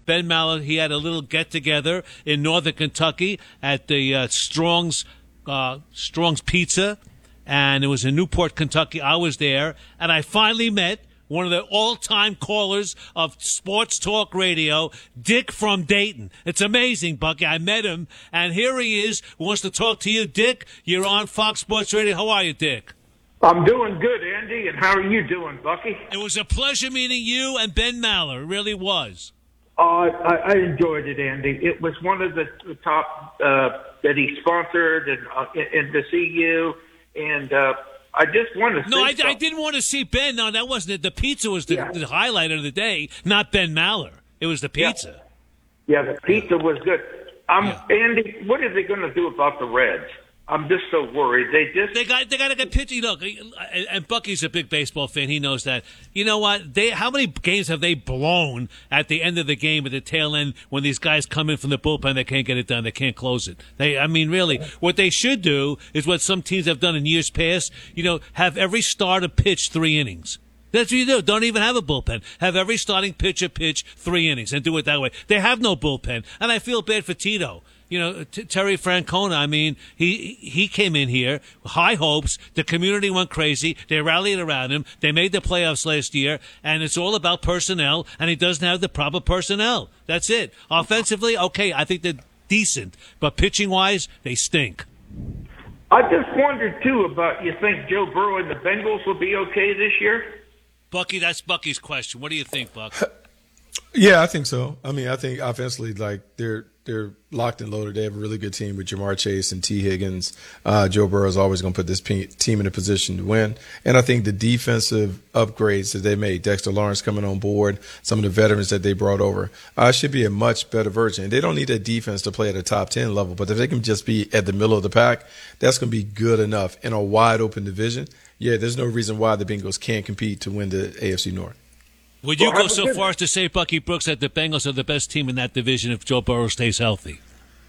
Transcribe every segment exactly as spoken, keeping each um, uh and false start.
Ben Maller, he had a little get-together in northern Kentucky at the uh, Strong's uh, Strong's Pizza, and it was in Newport, Kentucky. I was there, and I finally met one of the all-time callers of sports talk radio, Dick from Dayton. It's amazing, Bucky. I met him, and here he is, wants to talk to you. Dick, you're on Fox Sports Radio. How are you, Dick? I'm doing good, Andy, and how are you doing, Bucky? It was a pleasure meeting you and Ben Maller. It really was. Uh, I, I enjoyed it, Andy. It was one of the, the top uh, that he sponsored, and, uh, and to see you, and uh, I just wanted to No, I, I I didn't want to see Ben. No, that wasn't it. The pizza was the, yeah. the highlight of the day, not Ben Maller. It was the pizza. Yeah, yeah the pizza was good. Um, yeah. Andy, what are they going to do about the Reds? I'm just so worried. They just they got they got to get pitching. You know, and Bucky's a big baseball fan. He knows that. You know what? They how many games have they blown at the end of the game at the tail end when these guys come in from the bullpen? They can't get it done. They can't close it. They, I mean, really, what they should do is what some teams have done in years past. You know, have every starter pitch three innings. That's what you do. Don't even have a bullpen. Have every starting pitcher pitch three innings and do it that way. They have no bullpen, and I feel bad for Tito. You know, T- Terry Francona, I mean, he he came in here, high hopes. The community went crazy. They rallied around him. They made the playoffs last year, and it's all about personnel, and he doesn't have the proper personnel. That's it. Offensively, okay, I think they're decent, but pitching-wise, they stink. I just wondered, too, about you think Joe Burrow and the Bengals will be okay this year? Bucky, that's Bucky's question. What do you think, Buck? Yeah, I think so. I mean, I think offensively, like, they're they're locked and loaded. They have a really good team with Jamar Chase and T. Higgins. Uh, Joe Burrow is always going to put this pe- team in a position to win. And I think the defensive upgrades that they made, Dexter Lawrence coming on board, some of the veterans that they brought over, uh, should be a much better version. They don't need a defense to play at a top ten level, but if they can just be at the middle of the pack, that's going to be good enough in a wide open division. Yeah, there's no reason why the Bengals can't compete to win the A F C North. Would you well, go so far as to say, Bucky Brooks, that the Bengals are the best team in that division if Joe Burrow stays healthy?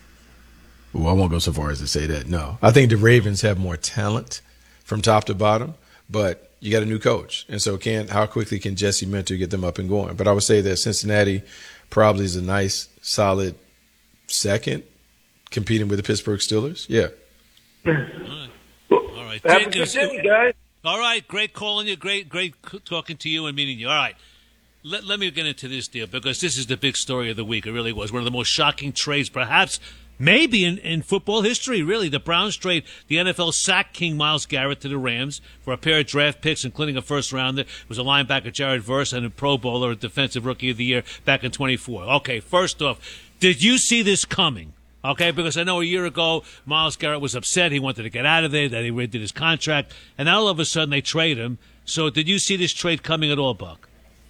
Well, I won't go so far as to say that, no. I think the Ravens have more talent from top to bottom, but you got a new coach. And so can how quickly can Jesse Minter get them up and going? But I would say that Cincinnati probably is a nice, solid second, competing with the Pittsburgh Steelers. Yeah. All right. All right. Have a good day, guys. All right. Great calling you. Great, great talking to you and meeting you. All right. Let, let me get into this deal because this is the big story of the week. It really was one of the most shocking trades, perhaps, maybe in, in football history, really. The Browns trade the N F L sack king Myles Garrett to the Rams for a pair of draft picks, including a first-rounder. It was a linebacker, Jared Verse, and a Pro Bowler, a Defensive Rookie of the Year back in twenty-four. Okay, first off, did you see this coming? Okay, because I know a year ago, Myles Garrett was upset. He wanted to get out of there, that he redid his contract, and now all of a sudden they trade him. So did you see this trade coming at all, Buck?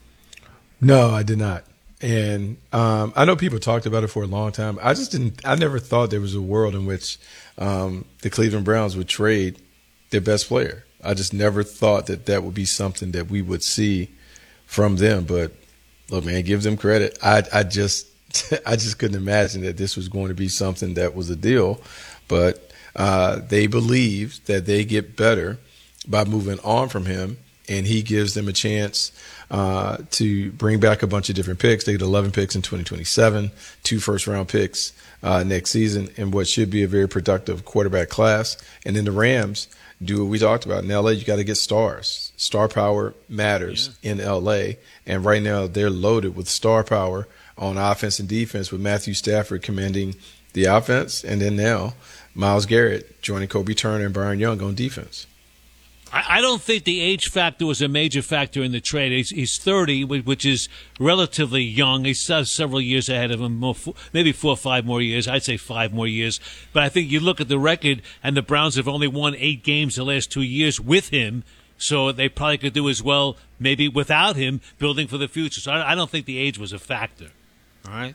No, I did not. And um, I know people talked about it for a long time. I just didn't – I never thought there was a world in which um, the Cleveland Browns would trade their best player. I just never thought that that would be something that we would see from them. But, look, man, give them credit. I, I just – I just couldn't imagine that this was going to be something that was a deal. But uh, they believe that they get better by moving on from him, and he gives them a chance uh, to bring back a bunch of different picks. They get eleven picks in twenty twenty-seven, two first-round picks uh, next season, and what should be a very productive quarterback class. And then the Rams do what we talked about. In L A, you got to get stars. Star power matters yeah. in L A, and right now they're loaded with star power on offense and defense with Matthew Stafford commanding the offense, and then now Myles Garrett joining Kobe Turner and Byron Young on defense. I don't think the age factor was a major factor in the trade. He's, he's thirty, which is relatively young. He's several years ahead of him, more, maybe four or five more years. I'd say five more years. But I think you look at the record, and the Browns have only won eight games the last two years with him, so they probably could do as well maybe without him building for the future. So I, I don't think the age was a factor. All right?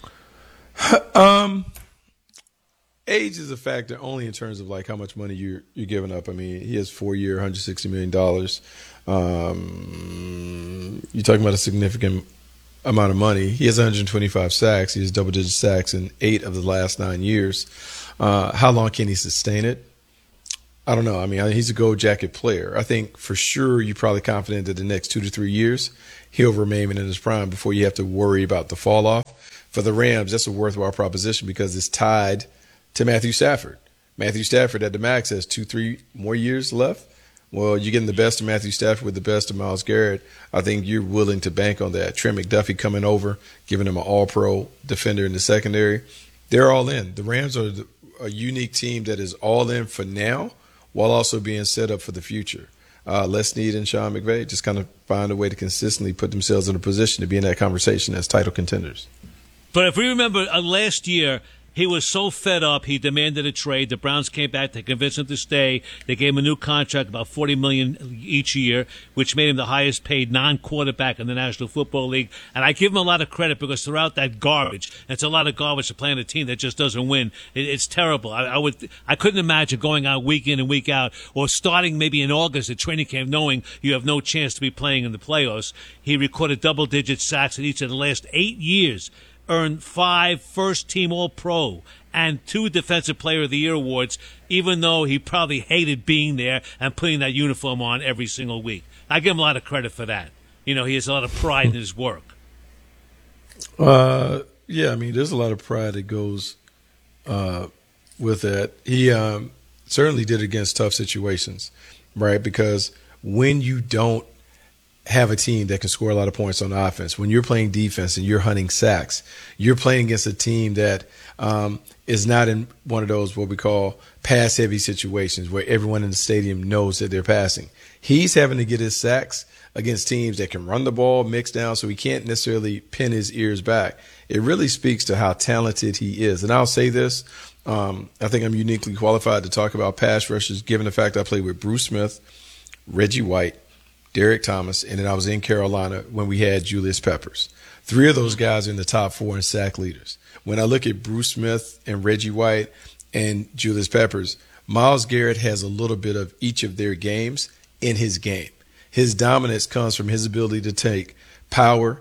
um. Age is a factor only in terms of like how much money you're you're giving up. I mean, he has four year, one hundred sixty million dollars. Um, you're talking about a significant amount of money. He has one hundred twenty-five sacks. He has double digit sacks in eight of the last nine years. Uh, how long can he sustain it? I don't know. I mean, he's a gold jacket player. I think for sure you're probably confident that the next two to three years he'll remain in his prime before you have to worry about the fall off. for the Rams, that's a worthwhile proposition because it's tied to Matthew Stafford. Matthew Stafford at the max has two, three more years left. Well, you're getting the best of Matthew Stafford with the best of Myles Garrett. I think you're willing to bank on that. Trent McDuffie coming over, giving him an all-pro defender in the secondary. They're all in. The Rams are a unique team that is all in for now while also being set up for the future. Uh, Les Snead and Sean McVay just kind of find a way to consistently put themselves in a position to be in that conversation as title contenders. But if we remember uh, last year, he was so fed up, he demanded a trade. The Browns came back to convince him to stay. They gave him a new contract, about forty million dollars each year, which made him the highest paid non-quarterback in the National Football League. And I give him a lot of credit because throughout that garbage, and it's a lot of garbage to play on a team that just doesn't win. It, it's terrible. I, I would, I couldn't imagine going out week in and week out, or starting maybe in August at training camp, knowing you have no chance to be playing in the playoffs. He recorded double-digit sacks in each of the last eight years. Earned five first-team All-Pro and two Defensive Player of the Year awards, even though he probably hated being there and putting that uniform on every single week. I give him a lot of credit for that. You know, he has a lot of pride in his work. Uh, yeah, I mean, there's a lot of pride that goes uh, with that. He um, certainly did it against tough situations, right? Because when you don't have a team that can score a lot of points on offense, when you're playing defense and you're hunting sacks, you're playing against a team that um, is not in one of those what we call pass-heavy situations where everyone in the stadium knows that they're passing. He's having to get his sacks against teams that can run the ball, mix down, so he can't necessarily pin his ears back. It really speaks to how talented he is. And I'll say this, um, I think I'm uniquely qualified to talk about pass rushers given the fact I played with Bruce Smith, Reggie White, Derek Thomas, and then I was in Carolina when we had Julius Peppers. Three of those guys are in the top four in sack leaders. When I look at Bruce Smith and Reggie White and Julius Peppers, Myles Garrett has a little bit of each of their games in his game. His dominance comes from his ability to take power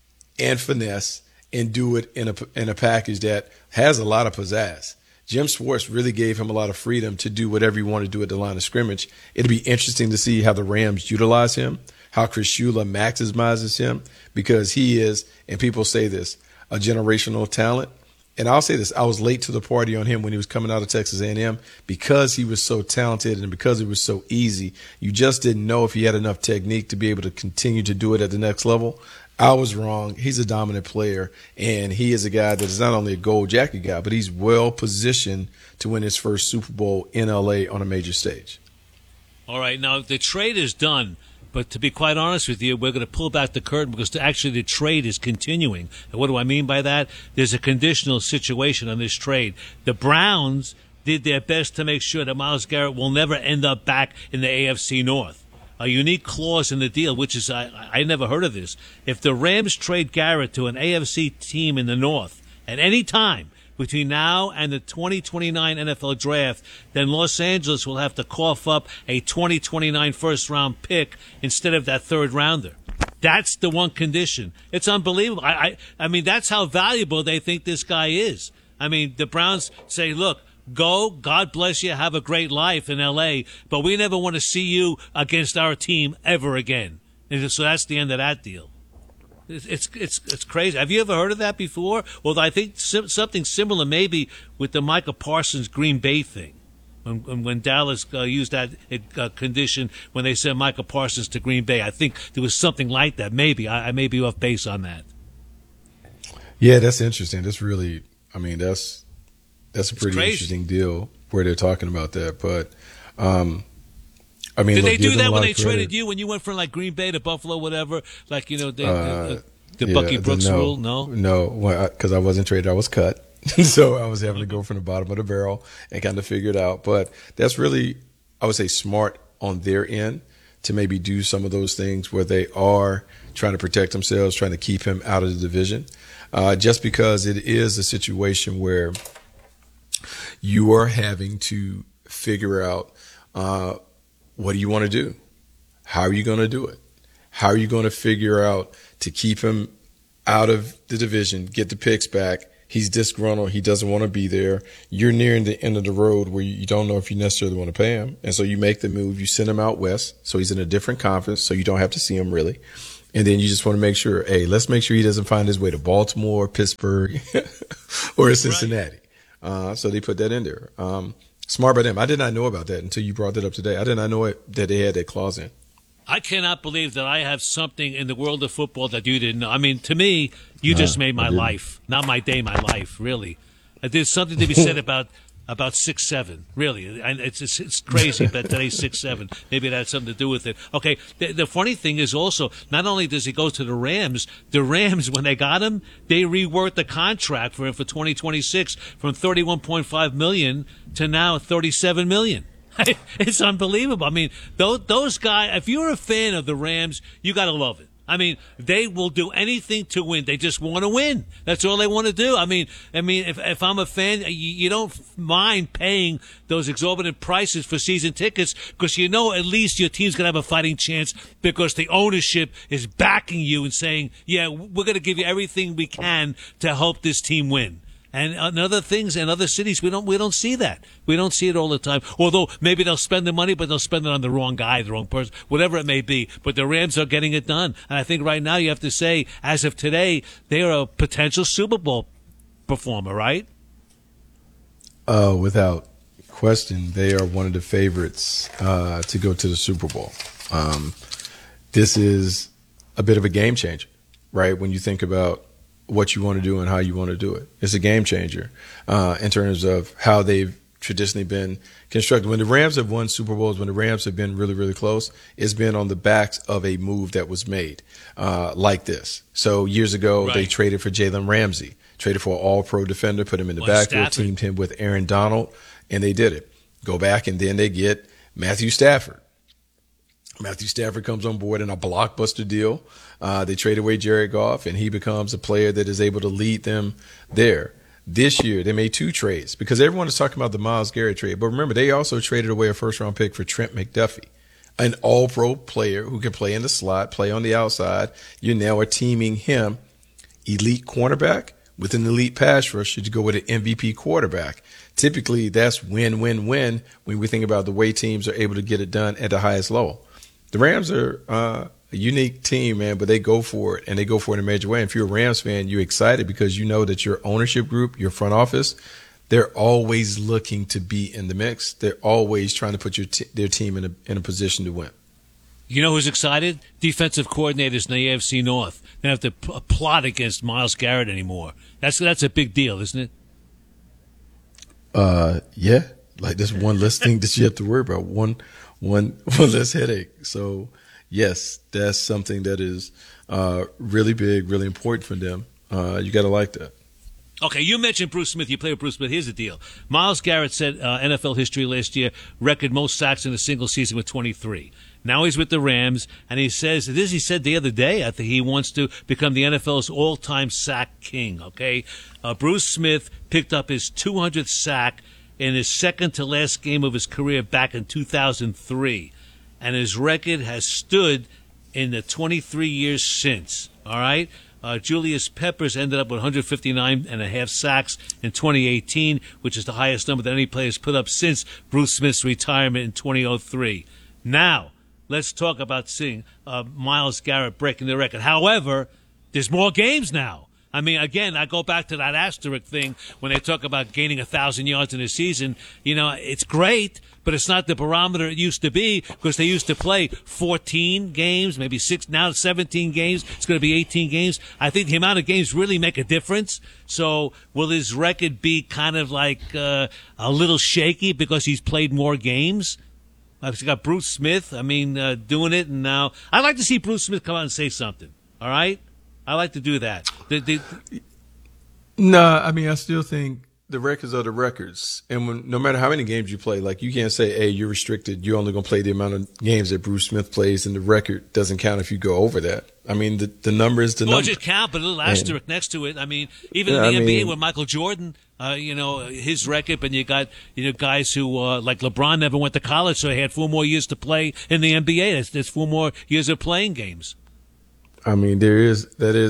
and finesse and do it in a, in a package that has a lot of pizzazz. Jim Schwartz really gave him a lot of freedom to do whatever he wanted to do at the line of scrimmage. It'll be interesting to see how the Rams utilize him, how Chris Shula maximizes him, because he is, and people say this, a generational talent. And I'll say this, I was late to the party on him when he was coming out of Texas A and M because he was so talented and because it was so easy. You just didn't know if he had enough technique to be able to continue to do it at the next level. I was wrong. He's a dominant player, and he is a guy that is not only a gold jacket guy, but he's well positioned to win his first Super Bowl in L A on a major stage. All right, now the trade is done, but to be quite honest with you, we're going to pull back the curtain because actually the trade is continuing. And what do I mean by that? There's a conditional situation on this trade. The Browns did their best to make sure that Myles Garrett will never end up back in the A F C North. A unique clause in the deal, which is, I, I never heard of this. If the Rams trade Garrett to an A F C team in the North at any time between now and the twenty twenty-nine N F L Draft, then Los Angeles will have to cough up a twenty twenty-nine first-round pick instead of that third-rounder. That's the one condition. It's unbelievable. I, I, I mean, that's how valuable they think this guy is. I mean, the Browns say, look, go, God bless you, have a great life in L A, but we never want to see you against our team ever again. And so that's the end of that deal. It's it's it's, it's crazy. Have you ever heard of that before? Well, I think sim- something similar maybe with the Micah Parsons Green Bay thing. When, when Dallas uh, used that uh, condition when they sent Micah Parsons to Green Bay. I think there was something like that. Maybe. I, I may be off base on that. Yeah, that's interesting. That's really, I mean, that's that's a It's pretty crazy. interesting deal where they're talking about that. But, um, I mean, Did look, they give do them a that when lot they of credit. traded you, when you went from like Green Bay to Buffalo, whatever? Like, you know, they, Uh, uh, the yeah, Bucky Brooks no, rule? No? No, because I wasn't traded. I was cut. So I was having to go from the bottom of the barrel and kind of figure it out. But that's really, I would say, smart on their end to maybe do some of those things where they are trying to protect themselves, trying to keep him out of the division. Uh, just because it is a situation where you are having to figure out uh, what do you want to do? How are you going to do it? How are you going to figure out to keep him out of the division, get the picks back? He's disgruntled. He doesn't want to be there. You're nearing the end of the road where you don't know if you necessarily want to pay him. And so you make the move. You send him out west. So he's in a different conference. So you don't have to see him really. And then you just want to make sure, hey, let's make sure he doesn't find his way to Baltimore, Pittsburgh, or Cincinnati. Right. Uh, so they put that in there. Um, smart by them. I did not know about that until you brought that up today. I did not know it, that they had that clause in. I cannot believe that I have something in the world of football that you didn't know. I mean, to me, you just nah, made my life. Not my day, my life, really. There's something to be said about about six seven, really. And it's, it's it's crazy that today's six seven. Maybe that had something to do with it. Okay, the, the funny thing is also, not only does he go to the Rams, the Rams, when they got him, they reworked the contract for him for twenty twenty-six from thirty-one point five million dollars to now thirty-seven million dollars. It's unbelievable. I mean, those, those guys, if you're a fan of the Rams, you got to love it. I mean, they will do anything to win. They just want to win. That's all they want to do. I mean, I mean, if if I'm a fan, you, you don't mind paying those exorbitant prices for season tickets because you know at least your team's going to have a fighting chance because the ownership is backing you and saying, yeah, we're going to give you everything we can to help this team win. And in other things, in other cities, we don't we don't see that. We don't see it all the time. Although maybe they'll spend the money, but they'll spend it on the wrong guy, the wrong person, whatever it may be. But the Rams are getting it done. And I think right now you have to say, as of today, they are a potential Super Bowl performer, right? Uh, without question, they are one of the favorites uh, to go to the Super Bowl. Um, this is a bit of a game changer, right? When you think about what you want to do and how you want to do it. It's a game changer uh, in terms of how they've traditionally been constructed. When the Rams have won Super Bowls, when the Rams have been really, really close, it's been on the backs of a move that was made uh, like this. So years ago, right. They traded for Jalen Ramsey, traded for an all-pro defender, put him in the well, backfield, teamed him with Aaron Donald, and they did it. Go back, and then they get Matthew Stafford. Matthew Stafford comes on board in a blockbuster deal. Uh, they trade away Jared Goff, and he becomes a player that is able to lead them there. This year, they made two trades because everyone is talking about the Myles Garrett trade. But remember, they also traded away a first-round pick for Trent McDuffie, an all-pro player who can play in the slot, play on the outside. You now are teaming him, elite cornerback, with an elite pass rusher to go with an M V P quarterback. Typically, that's win-win-win when we think about the way teams are able to get it done at the highest level. The Rams are uh, a unique team, man, but they go for it, and they go for it in a major way. And if you're a Rams fan, you're excited because you know that your ownership group, your front office, they're always looking to be in the mix. They're always trying to put your t- their team in a, in a position to win. You know who's excited? Defensive coordinators in the A F C North. They don't have to p- plot against Myles Garrett anymore. That's that's a big deal, isn't it? Uh, yeah. Like there's one less thing that you have to worry about. One. One one less headache. So, yes, that's something that is uh, really big, really important for them. Uh, you got to like that. Okay, you mentioned Bruce Smith. You play with Bruce Smith. Here's the deal. Myles Garrett set uh, N F L history last year, record most sacks in a single season with twenty-three. Now he's with the Rams, and he says, this he said the other day, I think he wants to become the N F L's all-time sack king, okay? Uh, Bruce Smith picked up his two hundredth sack in his second to last game of his career back in two thousand three. And his record has stood in the twenty-three years since. All right? Uh, Julius Peppers ended up with one hundred fifty-nine and a half sacks in twenty eighteen, which is the highest number that any player has put up since Bruce Smith's retirement in two thousand three. Now, let's talk about seeing uh, Myles Garrett breaking the record. However, there's more games now. I mean, again, I go back to that asterisk thing when they talk about gaining a thousand yards in a season. You know, it's great, but it's not the barometer it used to be because they used to play fourteen games, maybe six, now seventeen games. It's going to be eighteen games. I think the amount of games really make a difference. So will his record be kind of like uh, a little shaky because he's played more games? I've got Bruce Smith, I mean, uh, doing it, and now I'd like to see Bruce Smith come out and say something, all right? I like to do that. The, the, no, I mean, I still think the records are the records. And when, no matter how many games you play, like you can't say, hey, you're restricted. You're only going to play the amount of games that Bruce Smith plays, and the record doesn't count if you go over that. I mean, the, the number is the well, number. Well, just count, but a little asterisk and, next to it. I mean, even yeah, in the I N B A mean, with Michael Jordan, uh, you know, his record, and you got, you know, guys who, uh, like LeBron never went to college, so he had four more years to play in the N B A. That's, that's four more years of playing games. I mean, there is, that is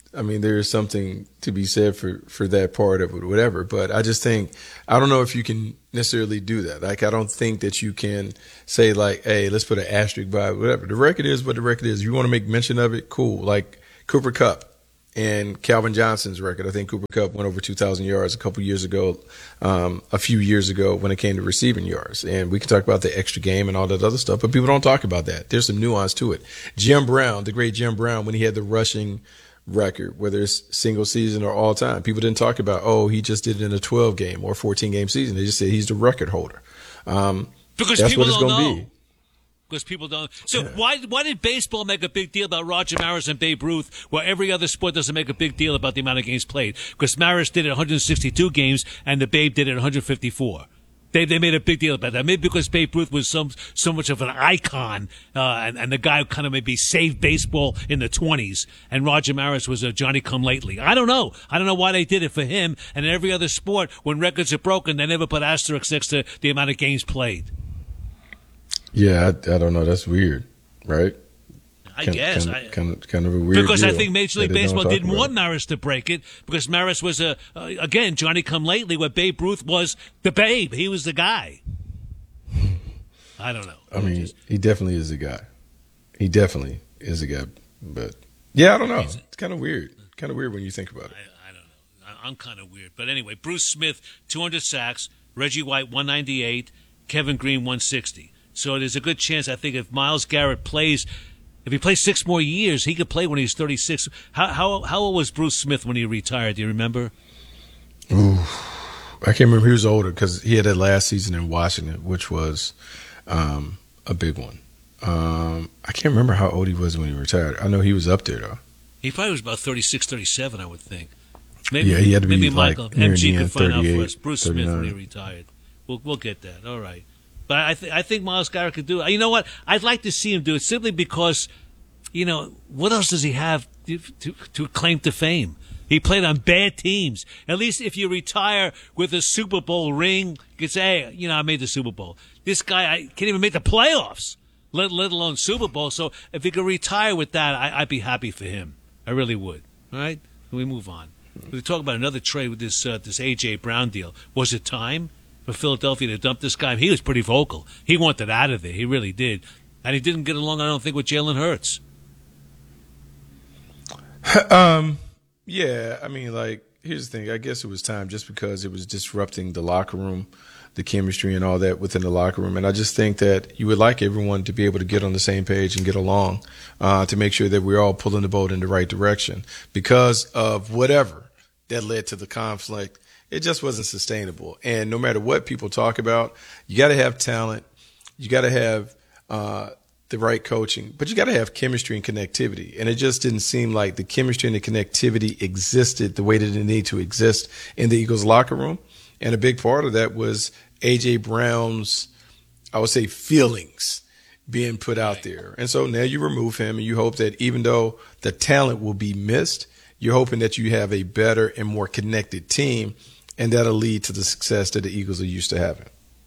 I mean, there is something to be said for, for that part of it, whatever. But I just think, I don't know if you can necessarily do that. Like, I don't think that you can say, like, hey, let's put an asterisk by it, whatever. The record is what the record is. You want to make mention of it? Cool. Like Cooper Kupp and Calvin Johnson's record. I think Cooper Kupp went over two thousand yards a couple years ago, um, a few years ago when it came to receiving yards. And we can talk about the extra game and all that other stuff, but people don't talk about that. There's some nuance to it. Jim Brown, the great Jim Brown, when he had the rushing record, whether it's single season or all time, people didn't talk about, oh, he just did it in a twelve game or fourteen game season. They just said he's the record holder. Um, because that's people what it's don't gonna know. be. Because people don't. So Yeah. why why did baseball make a big deal about Roger Maris and Babe Ruth, where every other sport doesn't make a big deal about the amount of games played? Because Maris did it one hundred sixty-two games and the Babe did it one hundred fifty-four. They they made a big deal about that. Maybe because Babe Ruth was so so much of an icon, uh, and, and the guy who kind of maybe saved baseball in the twenties, and Roger Maris was a Johnny come lately. I don't know. I don't know why they did it for him. And in every other sport, when records are broken, they never put asterisks next to the amount of games played. Yeah, I, I don't know. That's weird, right? I kind, guess. kind, I, kind of kind of a weird because I deal think Major League that they don't Baseball talk didn't about want it. Maris to break it, because Maris was a uh, again Johnny come lately, where Babe Ruth was the Babe. He was the guy. I don't know. I mean, Just- he definitely is a guy. He definitely is a guy. But yeah, I don't know. It's kind of weird. Kind of weird when you think about it. I, I don't know. I, I'm kind of weird, but anyway, Bruce Smith two hundred sacks, Reggie White one ninety-eight, Kevin Green one sixty. So there's a good chance, I think, if Myles Garrett plays, if he plays six more years, he could play when he's thirty-six. How how how old was Bruce Smith when he retired? Do you remember? Ooh, I can't remember. He was older because he had that last season in Washington, which was um, a big one. Um, I can't remember how old he was when he retired. I know he was up there, though. He probably was about thirty-six, thirty-seven, I would think. Maybe, Yeah, he had to be maybe like Michael near M G the could end, find out for thirty-eight, us. Bruce Smith when he thirty-nine. retired. We'll we'll get that. All right. But I th- I think Myles Garrett could do it. You know what? I'd like to see him do it simply because, you know, what else does he have to, to, to claim to fame? He played on bad teams. At least if you retire with a Super Bowl ring, you could say, hey, you know, I made the Super Bowl. This guy, I can't even make the playoffs, let, let alone Super Bowl. So if he could retire with that, I, I'd be happy for him. I really would. All right? We move on. We talk about another trade with this uh, this A J. Brown deal. Was it time for Philadelphia to dump this guy? He was pretty vocal. He wanted out of there. He really did. And he didn't get along, I don't think, with Jalen Hurts. um, yeah, I mean, like, here's the thing. I guess it was time just because it was disrupting the locker room, the chemistry and all that within the locker room. And I just think that you would like everyone to be able to get on the same page and get along uh, to make sure that we're all pulling the boat in the right direction. Because of whatever that led to the conflict, it just wasn't sustainable. And no matter what people talk about, you got to have talent. You got to have uh, the right coaching, but you got to have chemistry and connectivity. And it just didn't seem like the chemistry and the connectivity existed the way that it needed to exist in the Eagles locker room. And a big part of that was A J. Brown's, I would say, feelings being put out there. And so now you remove him and you hope that even though the talent will be missed, you're hoping that you have a better and more connected team, and that'll lead to the success that the Eagles are used to having.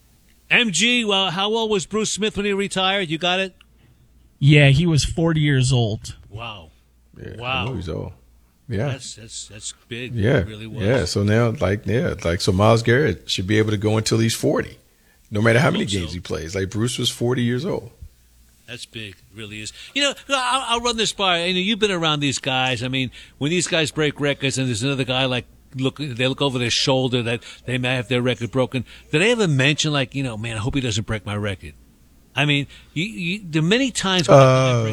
M G, well, how old was Bruce Smith when he retired? You got it? Yeah, he was forty years old. Wow. Yeah, Wow. I know he's old. Yeah. That's that's that's big. Yeah. It really was. Yeah. So now, like, yeah, like, so Myles Garrett should be able to go until he's forty, no matter how many hope so. games he plays. Like, Bruce was forty years old. That's big. It really is. You know, I'll, I'll run this by. You know, you've been around these guys. I mean, when these guys break records and there's another guy like, look, they look over their shoulder that they may have their record broken. Do they ever mention, like, you know, man, I hope he doesn't break my record? I mean, you, you, the many times. When Uh,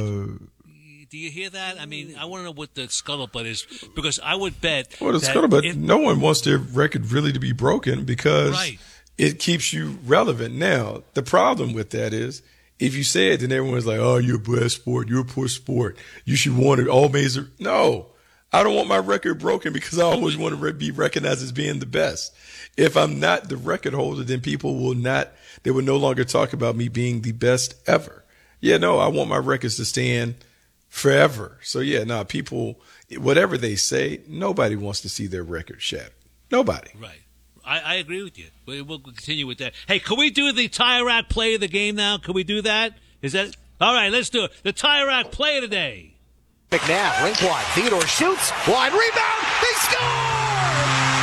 do you hear that? I mean, I want to know what the scuttlebutt is, because I would bet. well, the that scuttlebutt, if- no one wants their record really to be broken because Right. it keeps you relevant. Now, the problem with that is if you say it, then everyone's like, oh, you're a bad sport. You're a poor sport. You should want it all major. No, I don't want my record broken because I always want to re- be recognized as being the best. If I'm not the record holder, then people will not, they will no longer talk about me being the best ever. Yeah, no, I want my records to stand forever. So yeah, no, people, whatever they say, nobody wants to see their record shattered. Nobody. Right. I, I agree with you. We- We'll continue with that. Hey, can we do the Tire Rack play of the game now? Can we do that? Is that all right? Let's do it. The Tire Rack play of the day. McNabb, rink wide. Theodore shoots. Wide rebound. They score!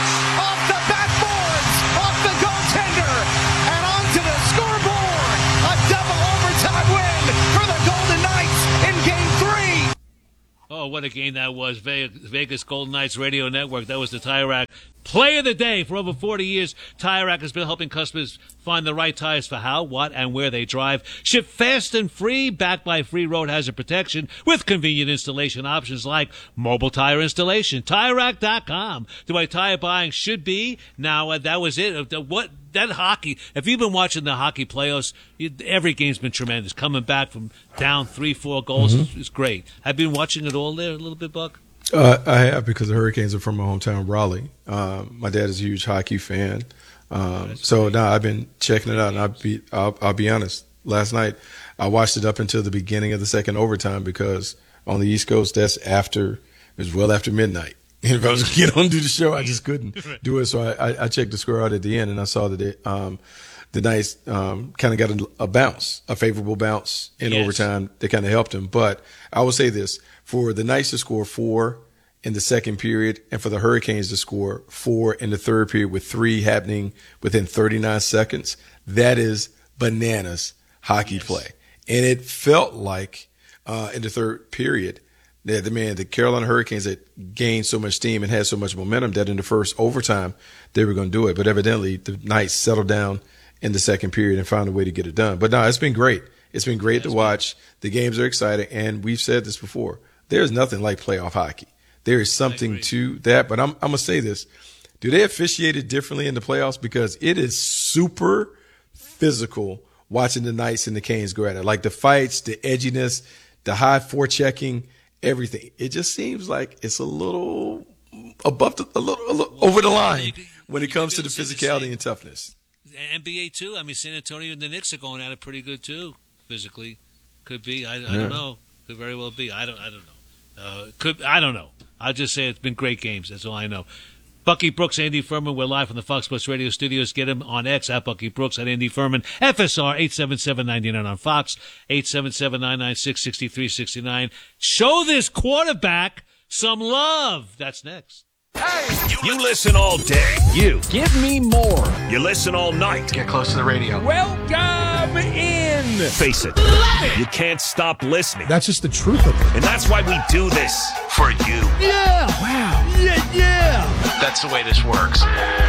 Off the backboards. Off the goaltender. And onto the scoreboard. A double overtime win for the Golden Knights in game three. Oh, what a game that was. Vegas Golden Knights Radio Network. That was the Tire Rack Play of the Day. For over forty years, Tire Rack has been helping customers find the right tires for how, what, and where they drive. Ship fast and free, backed by free road hazard protection with convenient installation options like mobile tire installation. Tire Rack dot com. The way tire buying should be. Now, uh, that was it. Uh, what that hockey, if you've been watching the hockey playoffs, you, every game's been tremendous. Coming back from down three, four goals mm-hmm. is, is great. Have you been watching it all there a little bit, Buck? Uh, I have, because the Hurricanes are from my hometown, Raleigh. Um, my dad is a huge hockey fan. Um, so now I've been checking it out, and I'll be, I'll, I'll be honest. Last night, I watched it up until the beginning of the second overtime, because on the East Coast, that's after, it was well after midnight. And if I was going to get on and do the show, I just couldn't do it. So I, I, I checked the score out at the end, and I saw that it, um, the Knights um, kind of got a, a bounce, a favorable bounce in yes. overtime that kind of helped them. But I will say this, for the Knights to score four in the second period and for the Hurricanes to score four in the third period with three happening within thirty-nine seconds, that is bananas hockey yes. play. And it felt like uh, in the third period that the man, the Carolina Hurricanes had gained so much steam and had so much momentum that in the first overtime they were going to do it. But evidently the Knights settled down in the second period and found a way to get it done. But no, it's been great. It's been great to watch. The games are exciting. And we've said this before. There's nothing like playoff hockey. There is something to that. But I'm, I'm going to say this. Do they officiate it differently in the playoffs? Because it is super physical watching the Knights and the Canes go at it. Like the fights, the edginess, the high forechecking, everything. It just seems like it's a little above the, a little, a little over the line when it comes to the physicality and toughness. N B A too. I mean, San Antonio and the Knicks are going at it pretty good too, physically. Could be. I, I yeah. don't know. Could very well be. I don't. I don't know. Uh, could. I don't know. I'll just say it's been great games. That's all I know. Bucky Brooks, Andy Furman. We're live from the Fox Sports Radio studios. Get him on X at Bucky Brooks, at Andy Furman. F S R eight seven seven nine nine on Fox, eight seven seven nine nine six six three six nine. Show this quarterback some love. That's next. Hey, you listen all day. You. Give me more. You listen all night. Get close to the radio. Welcome in. Face it. You can't stop listening. That's just the truth of it. And that's why we do this. For you. Yeah. Wow. Yeah, yeah. That's the way this works.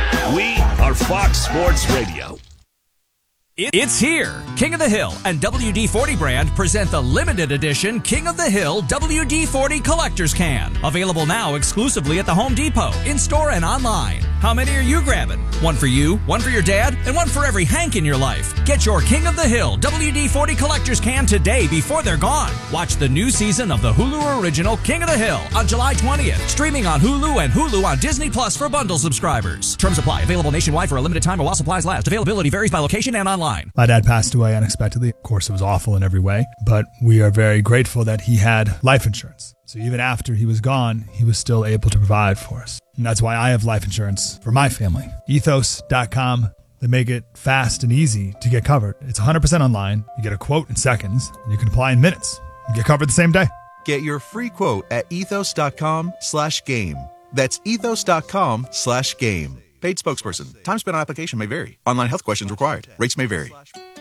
We are Fox Sports Radio. It's here. King of the Hill and W D forty brand present the limited edition King of the Hill W D forty Collector's Can. Available now exclusively at the Home Depot, in-store and online. How many are you grabbing? One for you, one for your dad, and one for every Hank in your life. Get your King of the Hill W D forty Collector's Can today before they're gone. Watch the new season of the Hulu original King of the Hill on July twentieth. Streaming on Hulu and Hulu on Disney Plus for bundle subscribers. Terms apply. Available nationwide for a limited time or while supplies last. Availability varies by location and online. My dad passed away unexpectedly. Of course, it was awful in every way, but we are very grateful that he had life insurance. So even after he was gone, he was still able to provide for us. And that's why I have life insurance for my family. Ethos dot com. They make it fast and easy to get covered. It's one hundred percent online. You get a quote in seconds, and you can apply in minutes. You get covered the same day. Get your free quote at ethos dot com slash game. That's ethos dot com slash game. Paid spokesperson. Time spent on application may vary. Online health questions required. Rates may vary.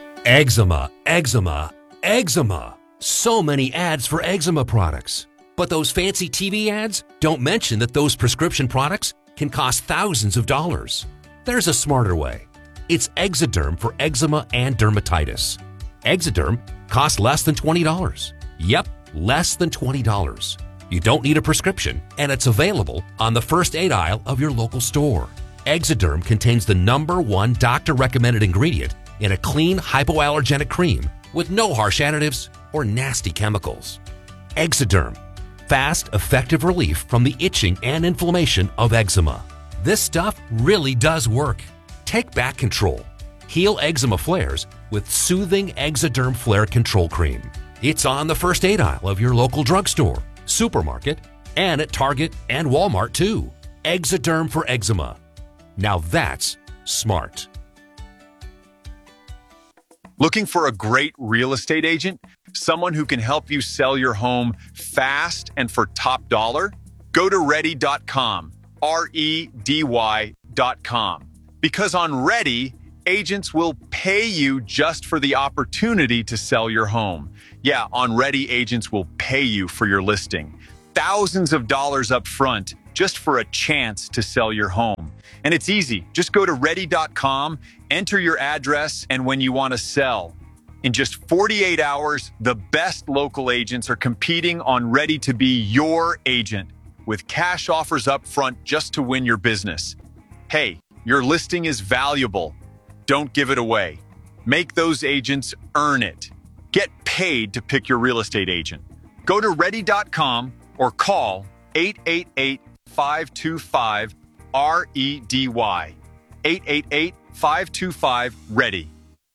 Eczema, eczema, eczema. So many ads for eczema products. But those fancy T V ads don't mention that those prescription products can cost thousands of dollars. There's a smarter way. It's Exoderm for eczema and dermatitis. Exoderm costs less than twenty dollars. Yep, less than twenty dollars. You don't need a prescription, and it's available on the first aid aisle of your local store. Exoderm contains the number one doctor-recommended ingredient in a clean, hypoallergenic cream with no harsh additives or nasty chemicals. Exoderm. Fast, effective relief from the itching and inflammation of eczema. This stuff really does work. Take back control. Heal eczema flares with soothing Exoderm Flare Control Cream. It's on the first aid aisle of your local drugstore, supermarket, and at Target and Walmart too. Exoderm for eczema. Now that's smart. Looking for a great real estate agent? Someone who can help you sell your home fast and for top dollar? Go to ready dot com, R E D Y dot com. Because on Ready, agents will pay you just for the opportunity to sell your home. Yeah, on Ready, agents will pay you for your listing. Thousands of dollars up front just for a chance to sell your home. And it's easy. Just go to ready dot com, enter your address, and when you want to sell. In just forty-eight hours, the best local agents are competing on Ready to be your agent with cash offers up front just to win your business. Hey, your listing is valuable. Don't give it away. Make those agents earn it. Get paid to pick your real estate agent. Go to ready dot com or call eight eight eight, five two five, R E D Y. eight eight eight, five two five, READY.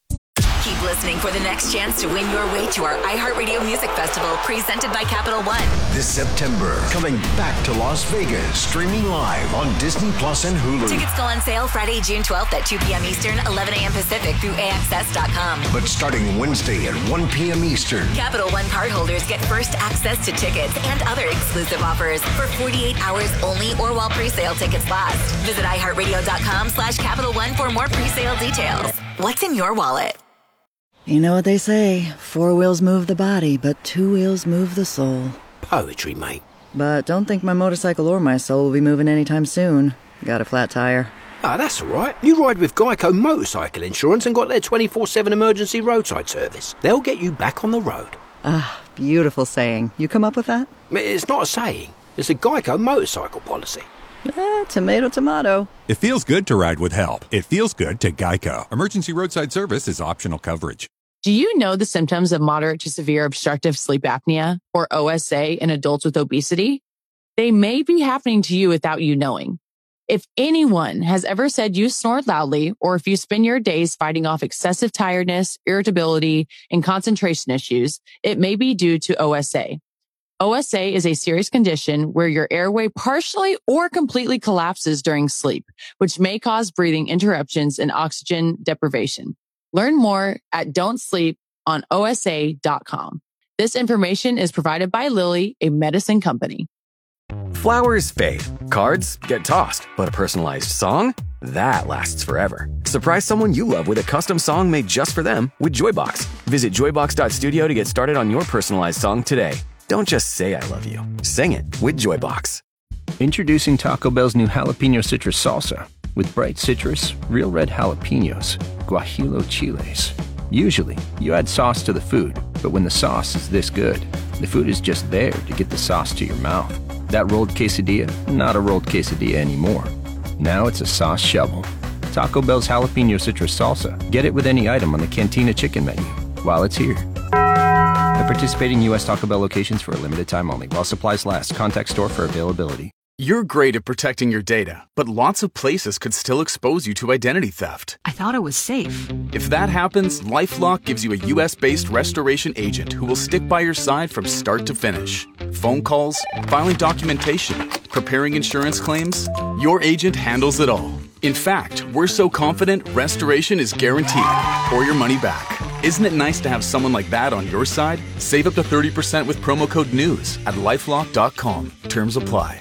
Keep listening for the next chance to win your way to our iHeartRadio Music Festival presented by Capital One. This September, coming back to Las Vegas, streaming live on Disney Plus and Hulu. Tickets go on sale Friday, June twelfth at two p.m. Eastern, eleven a.m. Pacific through A X S dot com. But starting Wednesday at one p.m. Eastern, Capital One cardholders get first access to tickets and other exclusive offers for forty-eight hours only or while pre-sale tickets last. Visit iHeartRadio dot com slash Capital One for more pre-sale details. What's in your wallet? You know what they say, four wheels move the body, but two wheels move the soul. Poetry, mate. But don't think my motorcycle or my soul will be moving anytime soon. Got a flat tire. Ah, that's all right. You ride with Geico Motorcycle Insurance and got their twenty-four seven emergency roadside service. They'll get you back on the road. Ah, beautiful saying. You come up with that? It's not a saying. It's a Geico motorcycle policy. Eh, tomato, tomato. It feels good to ride with help. It feels good to Geico. Emergency roadside service is optional coverage. Do you know the symptoms of moderate to severe obstructive sleep apnea, or O S A, in adults with obesity? They may be happening to you without you knowing. If anyone has ever said you snore loudly, or if you spend your days fighting off excessive tiredness, irritability, and concentration issues, it may be due to O S A. O S A is a serious condition where your airway partially or completely collapses during sleep, which may cause breathing interruptions and oxygen deprivation. Learn more at don't sleep on O S A dot com. This information is provided by Lilly, a medicine company. Flowers fade, cards get tossed, but a personalized song? That lasts forever. Surprise someone you love with a custom song made just for them with Joybox. Visit joybox dot studio to get started on your personalized song today. Don't just say I love you. Sing it with Joybox. Introducing Taco Bell's new Jalapeno Citrus Salsa. With bright citrus, real red jalapenos, guajillo chiles. Usually, you add sauce to the food, but when the sauce is this good, the food is just there to get the sauce to your mouth. That rolled quesadilla, not a rolled quesadilla anymore. Now it's a sauce shovel. Taco Bell's Jalapeno Citrus Salsa. Get it with any item on the Cantina Chicken menu while it's here. At participating U S Taco Bell locations for a limited time only. While supplies last. Contact store for availability. You're great at protecting your data, but lots of places could still expose you to identity theft. I thought it was safe. If that happens, LifeLock gives you a U S-based restoration agent who will stick by your side from start to finish. Phone calls, filing documentation, preparing insurance claims, your agent handles it all. In fact, we're so confident restoration is guaranteed or your money back. Isn't it nice to have someone like that on your side? Save up to thirty percent with promo code NEWS at lifelock dot com. Terms apply.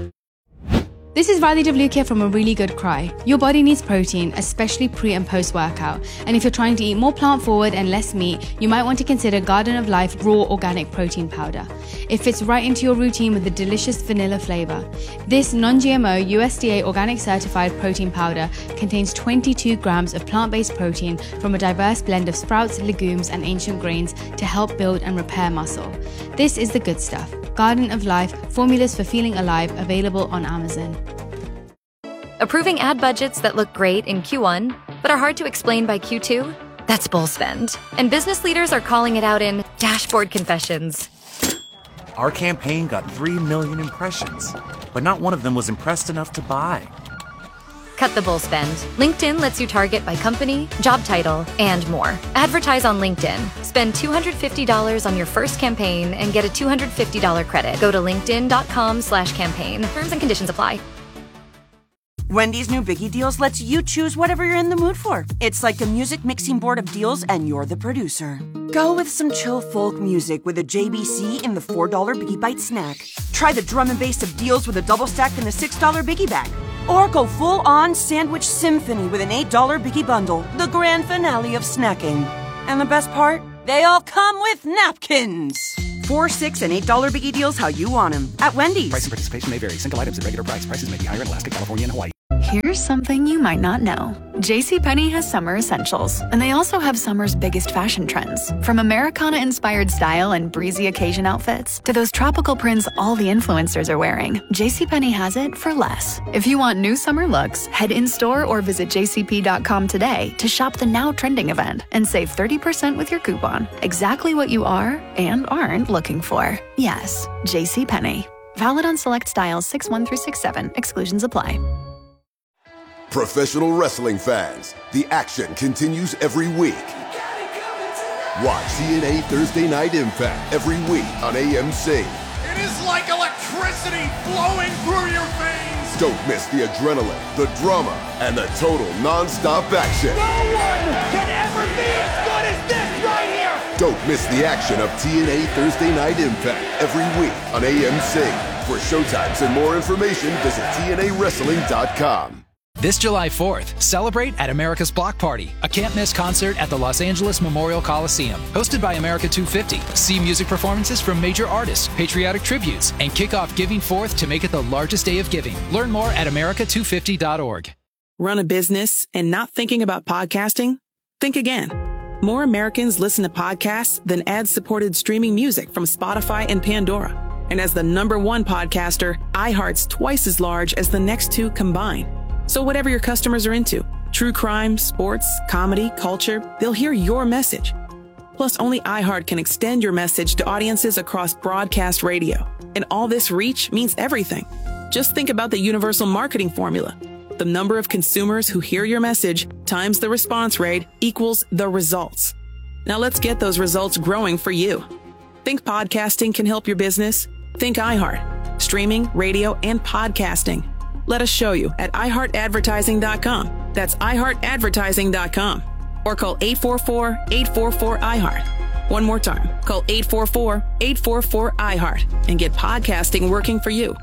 This is Riley W. here from A Really Good Cry. Your body needs protein, especially pre and post workout. And if you're trying to eat more plant forward and less meat, you might want to consider Garden of Life Raw Organic Protein Powder. It fits right into your routine with a delicious vanilla flavor. This non-G M O U S D A organic certified protein powder contains twenty-two grams of plant-based protein from a diverse blend of sprouts, legumes, and ancient grains to help build and repair muscle. This is the good stuff. Garden of Life, formulas for feeling alive, available on Amazon. Approving ad budgets that look great in Q one, but are hard to explain by Q two? That's bull spend. And business leaders are calling it out in Dashboard Confessions. Our campaign got three million impressions, but not one of them was impressed enough to buy. Cut the bull spend. LinkedIn lets you target by company, job title, and more. Advertise on LinkedIn. Spend two hundred fifty dollars on your first campaign and get a two hundred fifty dollars credit. Go to linkedin dot com slash campaign. Terms and conditions apply. Wendy's new Biggie Deals lets you choose whatever you're in the mood for. It's like a music mixing board of deals, and you're the producer. Go with some chill folk music with a J B C in the four dollar Biggie Bite snack. Try the drum and bass of deals with a double stack in the six dollar Biggie Bag. Or go full-on sandwich symphony with an eight dollar Biggie Bundle, the grand finale of snacking. And the best part? They all come with napkins. Four, six, and eight dollar Biggie Deals how you want them at Wendy's. Price and participation may vary. Single items at regular price. Prices may be higher in Alaska, California, and Hawaii. Here's something you might not know. JCPenney has summer essentials, and they also have summer's biggest fashion trends. From Americana-inspired style and breezy occasion outfits to those tropical prints all the influencers are wearing, JCPenney has it for less. If you want new summer looks, head in-store or visit j c p dot com today to shop the now trending event and save thirty percent with your coupon. Exactly what you are and aren't looking for. Yes, JCPenney. Valid on select styles six one through six seven. Exclusions apply. Professional wrestling fans, the action continues every week. Watch T N A Thursday Night Impact every week on A M C. It is like electricity flowing through your veins. Don't miss the adrenaline, the drama, and the total non-stop action. No one can ever be as good as this right here. Don't miss the action of T N A Thursday Night Impact every week on A M C. For showtimes and more information, visit T N A wrestling dot com. This July fourth, celebrate at America's Block Party, a can't-miss concert at the Los Angeles Memorial Coliseum. Hosted by America two fifty, see music performances from major artists, patriotic tributes, and kick off Giving Fourth to make it the largest day of giving. Learn more at america two fifty dot org. Run a business and not thinking about podcasting? Think again. More Americans listen to podcasts than ad-supported streaming music from Spotify and Pandora. And as the number one podcaster, iHeart's twice as large as the next two combined. So whatever your customers are into, true crime, sports, comedy, culture, they'll hear your message. Plus, only iHeart can extend your message to audiences across broadcast radio. And all this reach means everything. Just think about the universal marketing formula. The number of consumers who hear your message times the response rate equals the results. Now let's get those results growing for you. Think podcasting can help your business? Think iHeart. Streaming, radio, and podcasting. Let us show you at i heart advertising dot com. That's i heart advertising dot com. Or call eight four four, eight four four, I heart. One more time. Call eight four four, eight four four, I heart and get podcasting working for you.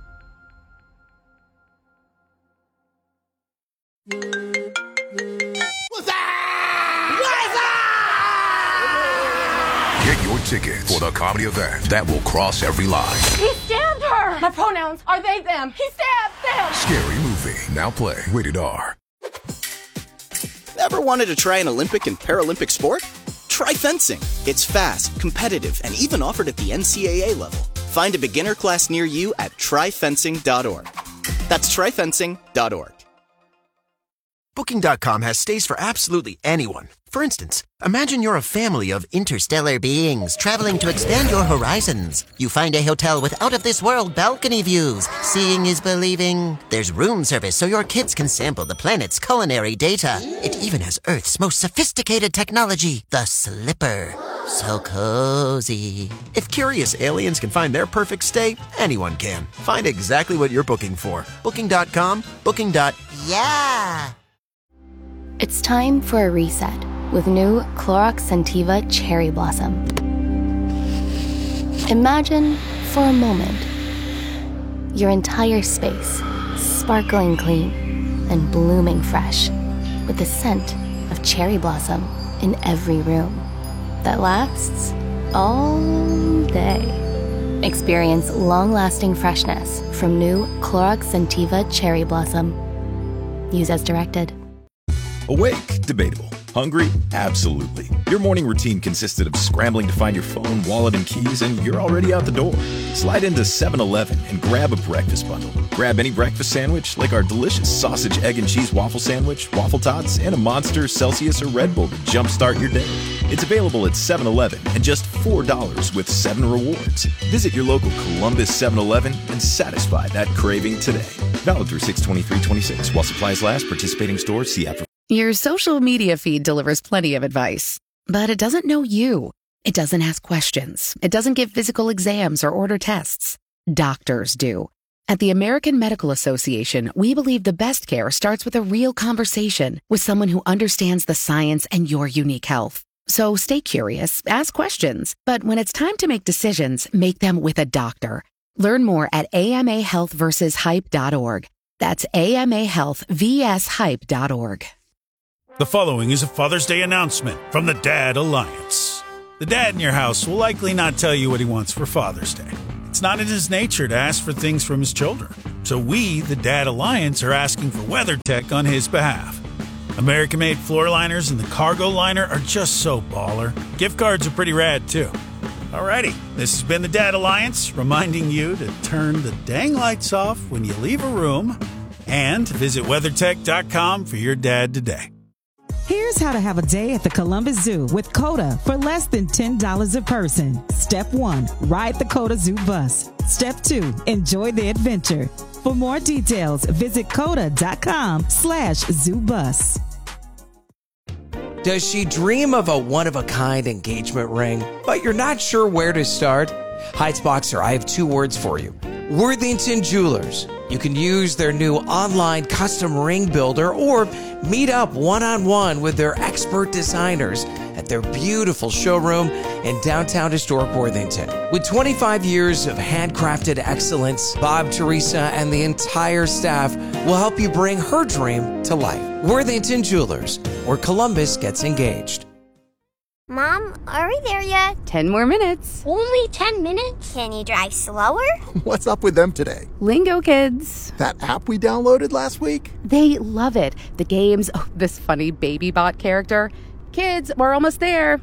Get your tickets for the comedy event that will cross every line. He stabbed her! My pronouns are they, them. He stabbed them! Scary movie. Now play. Rated R. Ever wanted to try an Olympic and Paralympic sport? Try fencing. It's fast, competitive, and even offered at the N C A A level. Find a beginner class near you at try fencing dot org. That's try fencing dot org. Booking dot com has stays for absolutely anyone. For instance, imagine you're a family of interstellar beings traveling to expand your horizons. You find a hotel with out-of-this-world balcony views. Seeing is believing. There's room service so your kids can sample the planet's culinary data. It even has Earth's most sophisticated technology, the Slipper. So cozy. If curious aliens can find their perfect stay, anyone can. Find exactly what you're booking for. Booking dot com, booking. Yeah. It's time for a reset with new Clorox Scentiva Cherry Blossom. Imagine, for a moment, your entire space sparkling clean and blooming fresh with the scent of cherry blossom in every room that lasts all day. Experience long-lasting freshness from new Clorox Scentiva Cherry Blossom. Use as directed. Awake? Debatable. Hungry? Absolutely. Your morning routine consisted of scrambling to find your phone, wallet, and keys, and you're already out the door. Slide into seven eleven and grab a breakfast bundle. Grab any breakfast sandwich, like our delicious sausage, egg, and cheese waffle sandwich, waffle tots, and a Monster, Celsius, or Red Bull to jumpstart your day. It's available at seven eleven and just four dollars with seven rewards. Visit your local Columbus seven eleven and satisfy that craving today. Valid through six twenty-three twenty-six. While supplies last, participating stores, see app for... Your social media feed delivers plenty of advice, but it doesn't know you. It doesn't ask questions. It doesn't give physical exams or order tests. Doctors do. At the American Medical Association, we believe the best care starts with a real conversation with someone who understands the science and your unique health. So stay curious, ask questions, but when it's time to make decisions, make them with a doctor. Learn more at A M A health versus hype dot org. That's A M A health versus hype dot org. The following is a Father's Day announcement from the Dad Alliance. The dad in your house will likely not tell you what he wants for Father's Day. It's not in his nature to ask for things from his children. So we, the Dad Alliance, are asking for WeatherTech on his behalf. American-made floor liners and the cargo liner are just so baller. Gift cards are pretty rad, too. Alrighty, this has been the Dad Alliance, reminding you to turn the dang lights off when you leave a room and visit WeatherTech dot com for your dad today. Here's how to have a day at the Columbus Zoo with COTA for less than ten dollars a person. Step one, ride the COTA Zoo bus. Step two, enjoy the adventure. For more details, visit COTA dot com slash zoo bus. Does she dream of a one-of-a-kind engagement ring, but you're not sure where to start? Heights Boxer, I have two words for you. Worthington Jewelers. You can use their new online custom ring builder or meet up one-on-one with their expert designers at their beautiful showroom in downtown historic Worthington. With twenty-five years of handcrafted excellence, Bob, Teresa, and the entire staff will help you bring her dream to life. Worthington Jewelers, where Columbus gets engaged. Mom, are we there yet? Ten more minutes. Only ten minutes? Can you drive slower? What's up with them today? Lingo Kids. That app we downloaded last week? They love it. The games, oh, this funny baby bot character. Kids, we're almost there.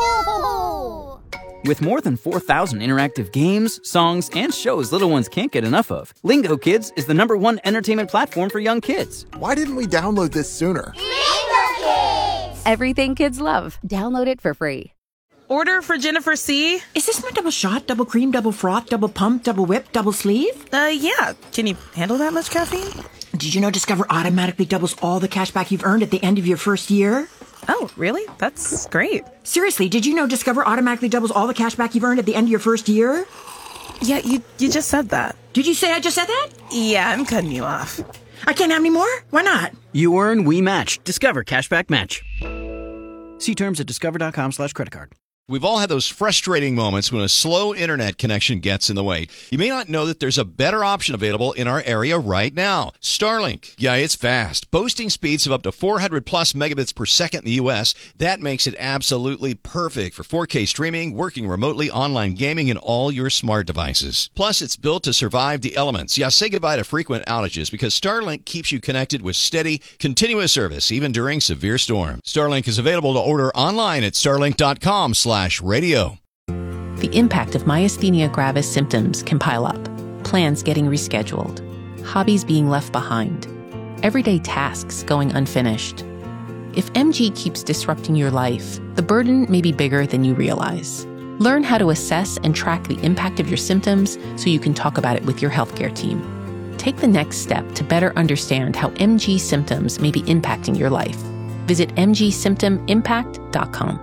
No! With more than four thousand interactive games, songs, and shows little ones can't get enough of, Lingo Kids is the number one entertainment platform for young kids. Why didn't we download this sooner? Lingo Kids! Everything kids love. Download it for free. Order for Jennifer C. Is this my double shot, double cream, double froth, double pump, double whip, double sleeve? Uh, yeah. Can you handle that much caffeine? Did you know Discover automatically doubles all the cash back you've earned at the end of your first year? Oh, really? That's great. Seriously, did you know Discover automatically doubles all the cash back you've earned at the end of your first year? Yeah, you you just said that. Did you say I just said that? Yeah, I'm cutting you off. I can't have any more? Why not? You earn, we match. Discover Cashback Match. See terms at discover dot com slash credit card. We've all had those frustrating moments when a slow internet connection gets in the way. You may not know that there's a better option available in our area right now. Starlink. Yeah, it's fast. Boasting speeds of up to four hundred plus megabits per second in the U S. That makes it absolutely perfect for four K streaming, working remotely, online gaming, and all your smart devices. Plus, it's built to survive the elements. Yeah, say goodbye to frequent outages because Starlink keeps you connected with steady, continuous service, even during severe storms. Starlink is available to order online at starlink dot com slash radio. The impact of myasthenia gravis symptoms can pile up. Plans getting rescheduled. Hobbies being left behind. Everyday tasks going unfinished. If M G keeps disrupting your life, the burden may be bigger than you realize. Learn how to assess and track the impact of your symptoms so you can talk about it with your healthcare team. Take the next step to better understand how M G symptoms may be impacting your life. Visit m g symptom impact dot com.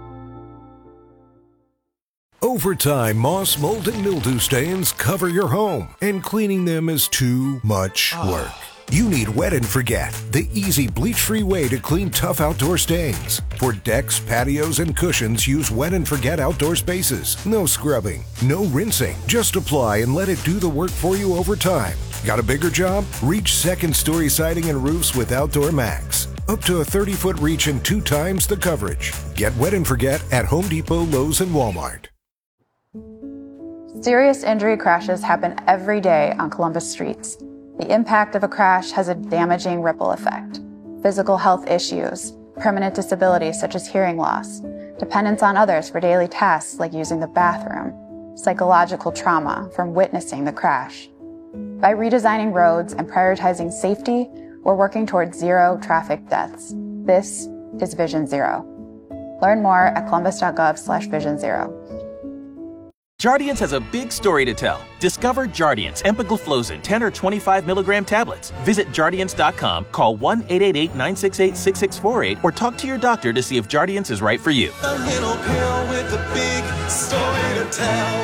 Over time, moss, mold, and mildew stains cover your home, and cleaning them is too much work. You need Wet and Forget, the easy bleach-free way to clean tough outdoor stains. For decks, patios, and cushions, use Wet and Forget outdoor spaces. No scrubbing, no rinsing. Just apply and let it do the work for you over time. Got a bigger job? Reach second-story siding and roofs with Outdoor Max. Up to a thirty-foot reach and two times the coverage. Get Wet and Forget at Home Depot, Lowe's, and Walmart. Serious injury crashes happen every day on Columbus streets. The impact of a crash has a damaging ripple effect. Physical health issues, permanent disabilities such as hearing loss, dependence on others for daily tasks like using the bathroom, psychological trauma from witnessing the crash. By redesigning roads and prioritizing safety, we're working towards zero traffic deaths. This is Vision Zero. Learn more at columbus dot gov slash vision zero. Jardiance has a big story to tell. Discover Jardiance empagliflozin ten or twenty-five milligram tablets. Visit jardiance dot com, call one eight eight eight, nine six eight, six six four eight, or talk to your doctor to see if Jardiance is right for you. A little pill with a big story to tell.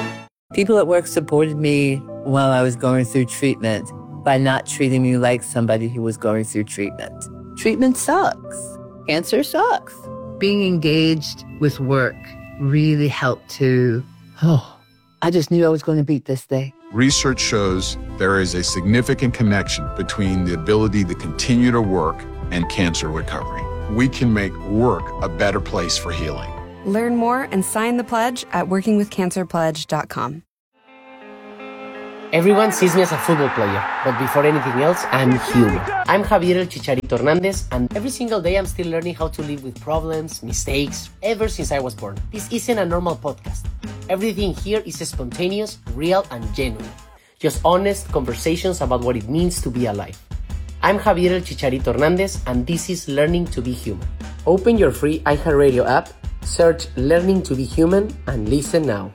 People at work supported me while I was going through treatment by not treating me like somebody who was going through treatment. Treatment sucks. Cancer sucks. Being engaged with work really helped to, oh, I just knew I was going to beat this thing. Research shows there is a significant connection between the ability to continue to work and cancer recovery. We can make work a better place for healing. Learn more and sign the pledge at working with cancer pledge dot com. Everyone sees me as a football player, but before anything else, I'm human. I'm Javier El Chicharito Hernandez, and every single day I'm still learning how to live with problems, mistakes, ever since I was born. This isn't a normal podcast. Everything here is spontaneous, real, and genuine. Just honest conversations about what it means to be alive. I'm Javier El Chicharito Hernandez, and this is Learning to be Human. Open your free iHeartRadio app, search Learning to be Human, and listen now.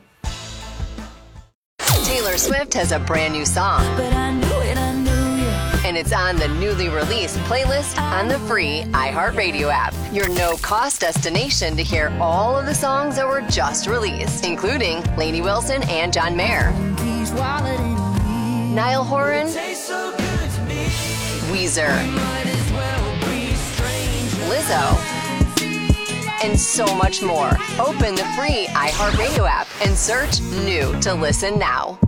Taylor Swift has a brand new song. But I knew it, I knew it. And it's on the newly released playlist on the free iHeartRadio app. Your no-cost destination to hear all of the songs that were just released, including Lainey Wilson and John Mayer, Niall Horan, Weezer, Lizzo, and so much more. Open the free iHeartRadio app and search New to listen now.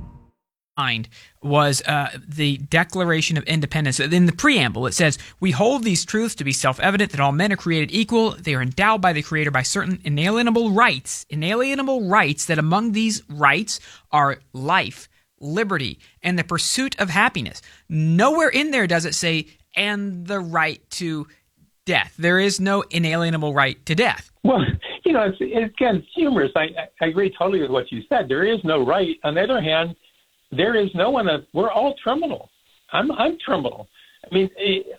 Was uh, the Declaration of Independence. In the preamble, it says, "We hold these truths to be self-evident that all men are created equal. They are endowed by the Creator by certain inalienable rights, inalienable rights that among these rights are life, liberty, and the pursuit of happiness." Nowhere in there does it say, "and the right to death." There is no inalienable right to death. Well, you know, it's, it's again, it's humorous. I, I agree totally with what you said. There is no right. On the other hand, there is no one. That, we're all terminal. I'm I'm terminal. I mean,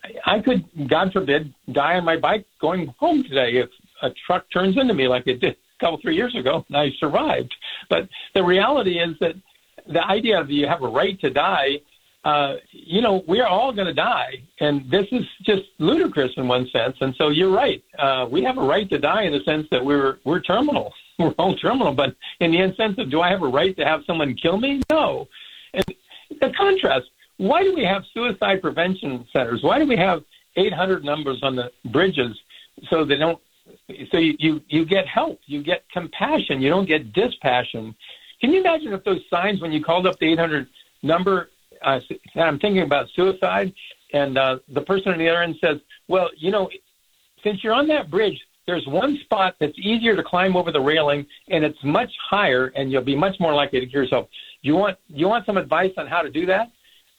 I could, God forbid, die on my bike going home today if a truck turns into me like it did a couple, three years ago, and I survived. But the reality is that the idea of you have a right to die, uh, you know, we're all going to die. And this is just ludicrous in one sense. And so you're right. Uh, we have a right to die in the sense that we're we're terminal. We're all terminal. But in the sense of, do I have a right to have someone kill me? No. And the contrast, why do we have suicide prevention centers? Why do we have eight hundred numbers on the bridges so they don't, so you, you, you get help, you get compassion, you don't get dispassion? Can you imagine if those signs, when you called up the eight hundred number, uh, I'm thinking about suicide, and uh, the person on the other end says, well, you know, since you're on that bridge, there's one spot that's easier to climb over the railing, and it's much higher, and you'll be much more likely to kill yourself. You want you want some advice on how to do that?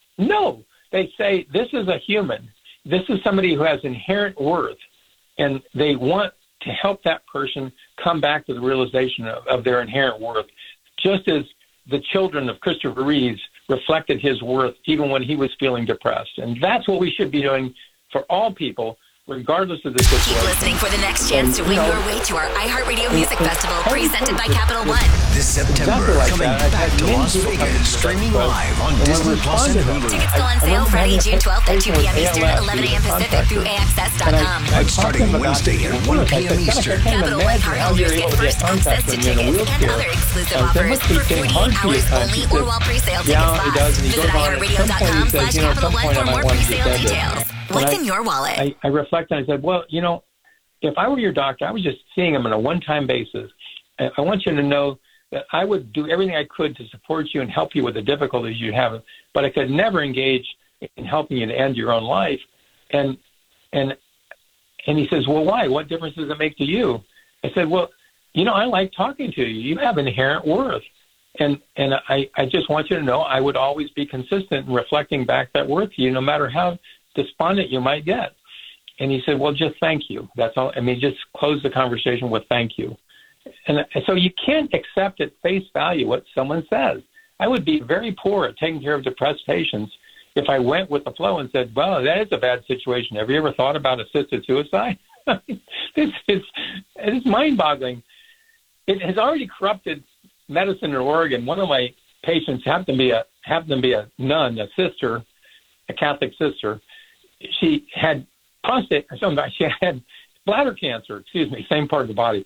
No. They say this is a human. This is somebody who has inherent worth, and they want to help that person come back to the realization of, of their inherent worth, just as the children of Christopher Reeves reflected his worth even when he was feeling depressed. And that's what we should be doing for all people, regardless of the situation. Keep listening for the next chance to win your way to our iHeartRadio Music Festival, presented by Capital One. This September, like coming that. back to Las Vegas, streaming live on Disney Plus and Hulu. Tickets go on sale Friday, June twelfth at two p.m. Eastern, eleven a.m. Pacific through A X S dot com. And starting Wednesday at one p.m. Eastern. Capital One card holders get first access to tickets and other exclusive offers for forty-eight hours only or while pre-sale tickets last. Visit i heart radio dot com slash Capital One for more pre-sale details. What's in your wallet? I, I reflect and I said, well, you know, if I were your doctor, I was just seeing him on a one-time basis. I, I want you to know that I would do everything I could to support you and help you with the difficulties you have, but I could never engage in helping you to end your own life. And and and he says, well, why? What difference does it make to you? I said, well, you know, I like talking to you. You have inherent worth. And and I, I just want you to know I would always be consistent in reflecting back that worth to you, no matter how despondent you might get. And he said, well, just thank you. That's all. I mean, just close the conversation with thank you. And so you can't accept at face value what someone says. I would be very poor at taking care of depressed patients if I went with the flow and said, well, that is a bad situation. Have you ever thought about assisted suicide? this is it's mind-boggling. It has already corrupted medicine in Oregon. One of my patients happened to be a happened to be a nun, a sister, a Catholic sister. She had prostate, or something. She had bladder cancer. Excuse me, same part of the body.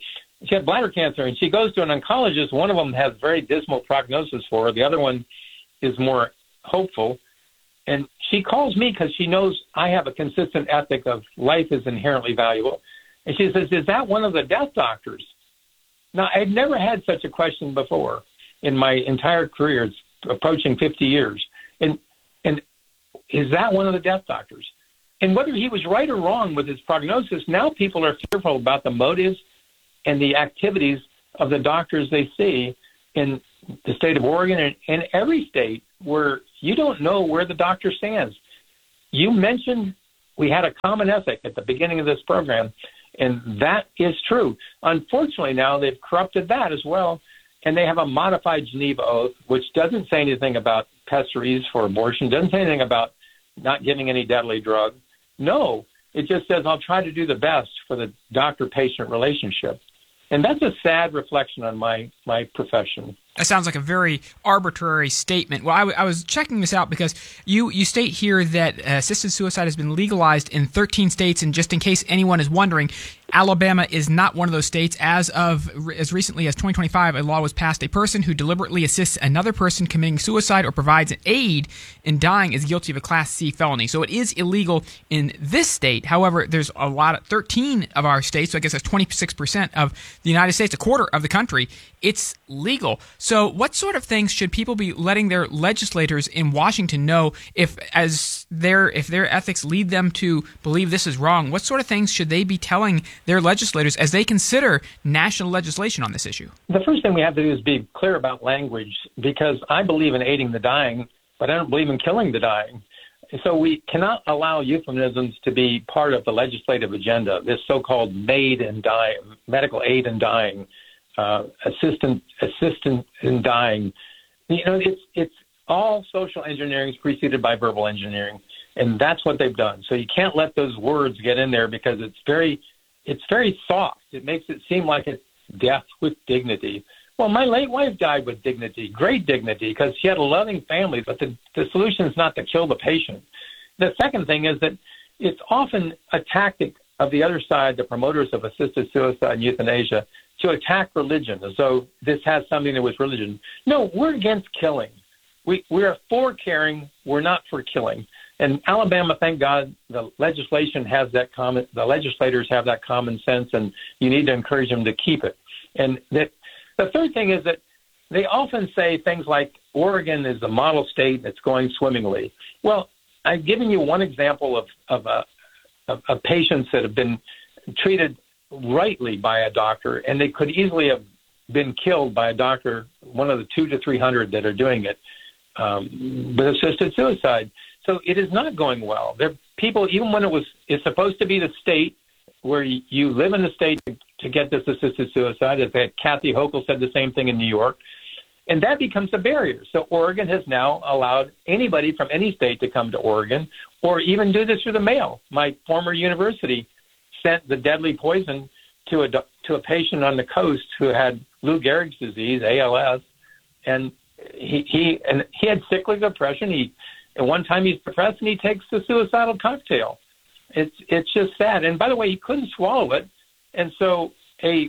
she had bladder cancer, and she goes to an oncologist. One of them has very dismal prognosis for her. The other one is more hopeful. And she calls me because she knows I have a consistent ethic of life is inherently valuable. And she says, is that one of the death doctors? Now, I'd never had such a question before in my entire career. It's approaching fifty years. And and is that one of the death doctors? And whether he was right or wrong with his prognosis, now people are fearful about the motives and the activities of the doctors they see in the state of Oregon and, and every state where you don't know where the doctor stands. You mentioned we had a common ethic at the beginning of this program, and that is true. Unfortunately, now they've corrupted that as well, and they have a modified Geneva Oath, which doesn't say anything about pessaries for abortion, doesn't say anything about not giving any deadly drug. No, it just says I'll try to do the best for the doctor-patient relationship. And that's a sad reflection on my, my profession. That sounds like a very arbitrary statement. Well, I, w- I was checking this out because you, you state here that uh, assisted suicide has been legalized in thirteen states, and just in case anyone is wondering, Alabama is not one of those states. As of as recently as twenty twenty-five, a law was passed. A person who deliberately assists another person committing suicide or provides an aid in dying is guilty of a Class C felony. So it is illegal in this state. However, there's a lot of thirteen of our states, so I guess that's twenty-six percent of the United States, a quarter of the country. It's legal. So what sort of things should people be letting their legislators in Washington know if as their if their ethics lead them to believe this is wrong? What sort of things should they be telling their legislators as they consider national legislation on this issue? The first thing we have to do is be clear about language, because I believe in aiding the dying, but I don't believe in killing the dying. So we cannot allow euphemisms to be part of the legislative agenda, this so-called MAID and dying, medical aid in dying. Uh, assistant, assistant in dying. You know, it's it's all social engineering is preceded by verbal engineering, and that's what they've done. So you can't let those words get in there because it's very, it's very soft. It makes it seem like it's death with dignity. Well, my late wife died with dignity, great dignity, because she had a loving family. But the the solution is not to kill the patient. The second thing is that it's often a tactic of the other side, the promoters of assisted suicide and euthanasia, to attack religion as though this has something to do with religion. No, we're against killing. We we are for caring. We're not for killing. And Alabama, thank God, the legislation has that common. The legislators have that common sense, and you need to encourage them to keep it. And that, the third thing is that they often say things like Oregon is a model state that's going swimmingly. Well, I've given you one example of of, uh, of, of patients that have been treated rightly by a doctor, and they could easily have been killed by a doctor, one of the two to three hundred that are doing it um, with assisted suicide. So it is not going well. There, people, even when it was, it's supposed to be the state where you, you live in the state to, to get this assisted suicide. As Kathy Hochul said the same thing in New York, and that becomes a barrier. So Oregon has now allowed anybody from any state to come to Oregon, or even do this through the mail. My former university sent the deadly poison to a to a patient on the coast who had Lou Gehrig's disease, A L S, and he he and he had cyclic depression. He and one time he's depressed and he takes the suicidal cocktail. It's it's just sad. And by the way, he couldn't swallow it, and so a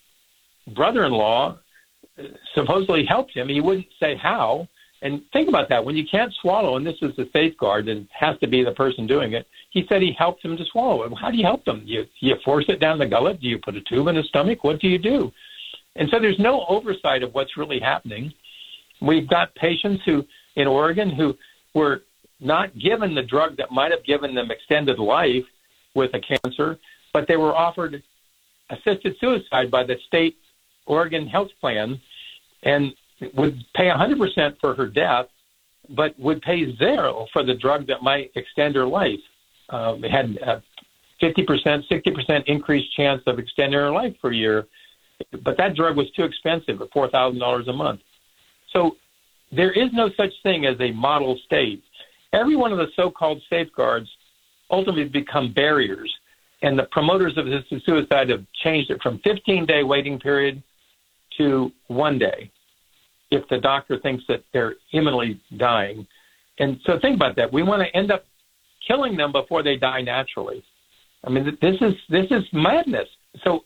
brother-in-law supposedly helped him. He wouldn't say how. And think about that. When you can't swallow, and this is the safeguard, and it has to be the person doing it, he said he helped him to swallow it. Well, how do you help them? You, you force it down the gullet? Do you put a tube in his stomach? What do you do? And so there's no oversight of what's really happening. We've got patients who in Oregon who were not given the drug that might have given them extended life with a cancer, but they were offered assisted suicide by the state Oregon health plan, and would pay one hundred percent for her death, but would pay zero for the drug that might extend her life. Um, it had a fifty percent, sixty percent increased chance of extending her life per year, but that drug was too expensive at four thousand dollars a month. So there is no such thing as a model state. Every one of the so-called safeguards ultimately become barriers, and the promoters of assisted suicide have changed it from fifteen-day waiting period to one day, if the doctor thinks that they're imminently dying. And so think about that. We want to end up killing them before they die naturally. I mean, this is this is madness. So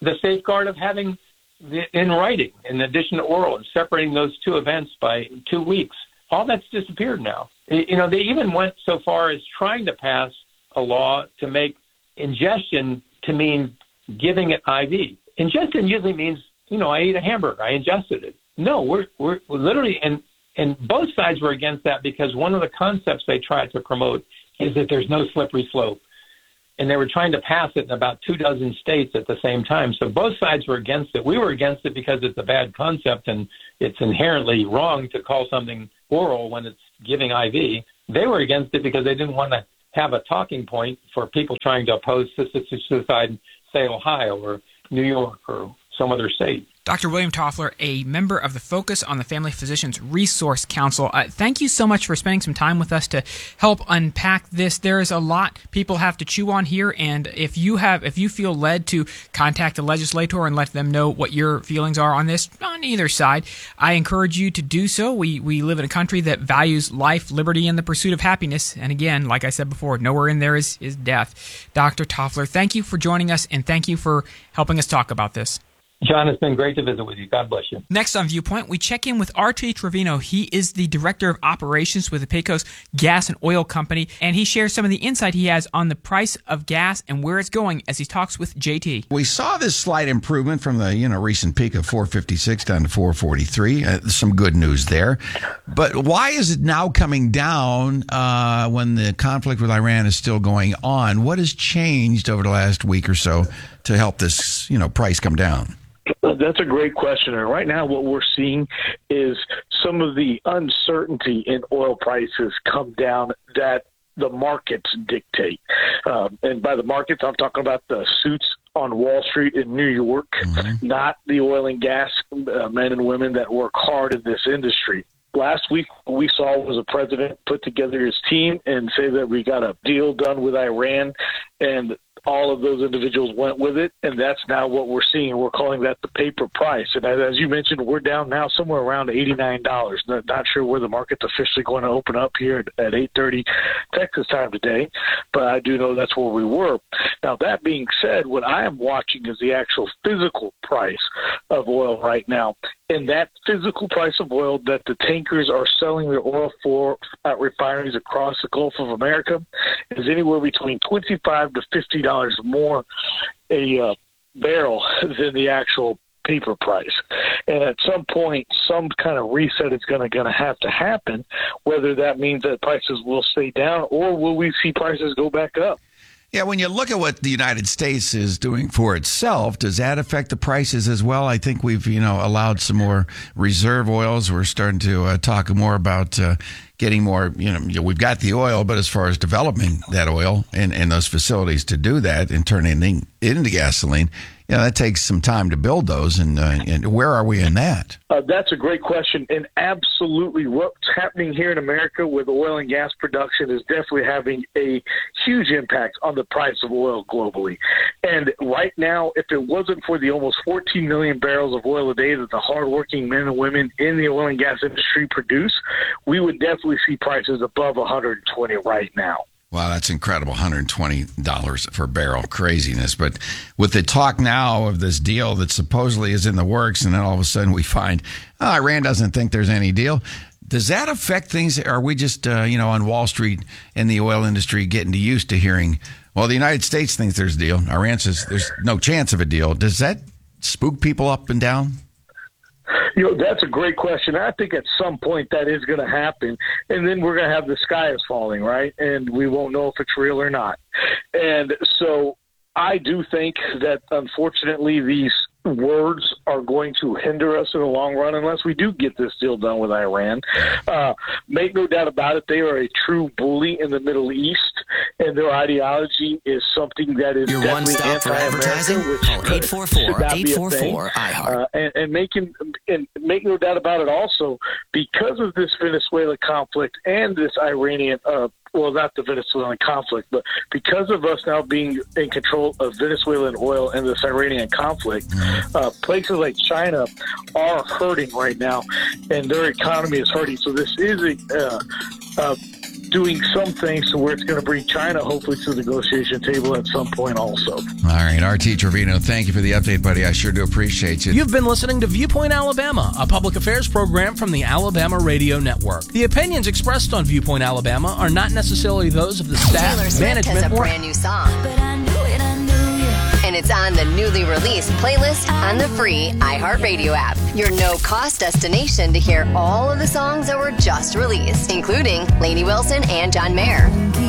the safeguard of having the, in writing, in addition to oral, and separating those two events by two weeks. All that's disappeared now. You know, they even went so far as trying to pass a law to make ingestion to mean giving it I V. Ingestion usually means, you know, I ate a hamburger, I ingested it. No, we're we're, we're literally, and and both sides were against that because one of the concepts they tried to promote is that there's no slippery slope. And they were trying to pass it in about two dozen states at the same time. So both sides were against it. We were against it because it's a bad concept and it's inherently wrong to call something oral when it's giving I V. They were against it because they didn't want to have a talking point for people trying to oppose assisted suicide, say Ohio or New York or some other state. Doctor William Toffler, a member of the Focus on the Family Physicians Resource Council. Uh, thank you so much for spending some time with us to help unpack this. There is a lot people have to chew on here, and if you have, if you feel led to contact the legislator and let them know what your feelings are on this, on either side, I encourage you to do so. We we live in a country that values life, liberty, and the pursuit of happiness. And again, like I said before, nowhere in there is, is death. Doctor Toffler, thank you for joining us, and thank you for helping us talk about this. John, it's been great to visit with you. God bless you. Next on Viewpoint, we check in with R T Trevino. He is the Director of Operations with the Pecos Gas and Oil Company, and he shares some of the insight he has on the price of gas and where it's going as he talks with J T. We saw this slight improvement from the you know recent peak of four fifty-six down to four forty-three. Uh, some good news there. But why is it now coming down uh, when the conflict with Iran is still going on? What has changed over the last week or so to help this you know price come down? That's a great question. And right now what we're seeing is some of the uncertainty in oil prices come down that the markets dictate. Um, and by the markets, I'm talking about the suits on Wall Street in New York, mm-hmm. not the oil and gas uh, men and women that work hard in this industry. Last week, what we saw was a president put together his team and say that we got a deal done with Iran, and all of those individuals went with it, and that's now what we're seeing. We're calling that the paper price. And as you mentioned, we're down now somewhere around eighty-nine dollars. Not, not sure where the market's officially going to open up here at eight thirty Texas time today, but I do know that's where we were. Now, that being said, what I am watching is the actual physical price of oil right now. And that physical price of oil that the tankers are selling their oil for at refineries across the Gulf of America is anywhere between twenty-five to fifty dollars more a uh, barrel than the actual paper price. And at some point, some kind of reset is going to going to have to happen, whether that means that prices will stay down or will we see prices go back up. Yeah, when you look at what the United States is doing for itself, does that affect the prices as well? I think we've, you know, allowed some more reserve oils. We're starting to uh, talk more about uh, getting more, you know, we've got the oil, but as far as developing that oil and, and those facilities to do that and turn it in, into gasoline, you know, that takes some time to build those. And, uh, and where are we in that? Uh, that's a great question. And absolutely what's happening here in America with oil and gas production is definitely having a huge impact on the price of oil globally. And right now, if it wasn't for the almost fourteen million barrels of oil a day that the hardworking men and women in the oil and gas industry produce, we would definitely see prices above one hundred twenty right now. Wow, that's incredible. one hundred twenty dollars per barrel. Craziness. But with the talk now of this deal that supposedly is in the works, and then all of a sudden we find, oh, Iran doesn't think there's any deal. Does that affect things? Are we just, uh, you know, on Wall Street and the oil industry getting used to hearing, well, the United States thinks there's a deal. Iran says there's no chance of a deal. Does that spook people up and down? You know, that's a great question. I think at some point that is going to happen, and then we're going to have the sky is falling, right? And we won't know if it's real or not. And so I do think that, unfortunately, these words are going to hinder us in the long run unless we do get this deal done with Iran. Uh, make no doubt about it, they are a true bully in the Middle East, and their ideology is something that is your definitely one stop for advertising. Call eight four four, eight four four, I heart. Uh, and, and, making, and make no doubt about it also, because of this Venezuela conflict and this Iranian uh, well, not the Venezuelan conflict, but because of us now being in control of Venezuelan oil and this Iranian conflict, uh, places like China are hurting right now, and their economy is hurting. So this is a, uh, uh, doing some things to where it's going to bring China hopefully to the negotiation table at some point also. All right, R T Trevino, thank you for the update, buddy. I sure do appreciate you. You've been listening to Viewpoint Alabama, a public affairs program from the Alabama Radio Network. The opinions expressed on Viewpoint Alabama are not necessarily those of the staff, Taylor Swift management, has a or... brand new song. But I knew it, I knew it. And it's on the newly released playlist on the free iHeartRadio app. Your no-cost destination to hear all of the songs that were just released, including Lainey Wilson and John Mayer.